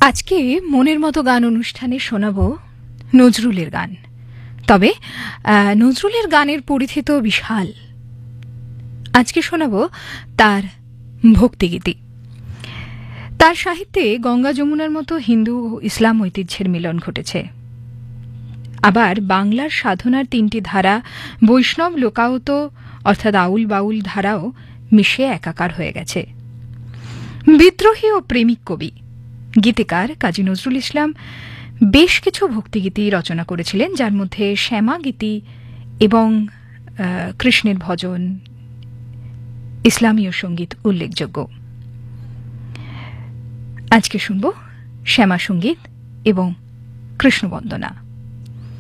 আজকে মনের মতো গান অনুষ্ঠানে শোনাবো নজরুলের গান। তবে নজরুলের গানের পরিধি তো বিশাল। আজকে শোনাবো তার ভক্তিগীতি। তার সাহিত্যে গঙ্গা যমুনার মতো হিন্দু ও ইসলাম ঐতিহ্যের মিলন ঘটেছে। আবার বাংলার সাধনার তিনটি ধারা, বৈষ্ণব, লোকায়ত অর্থাৎ আউল বাউল ধারাও মিশে একাকার হয়ে গেছে। বিদ্রোহী ও প্রেমিক কবি, গীতিকার কাজী নজরুল ইসলাম বেশ কিছু ভক্তিগীতি রচনা করেছিলেন, যার মধ্যে শ্যামা গীতি এবং কৃষ্ণের ভজন, ইসলামীয় সঙ্গীত উল্লেখযোগ্য। আজকে শুনব শ্যামা সঙ্গীত এবং কৃষ্ণবন্দনা।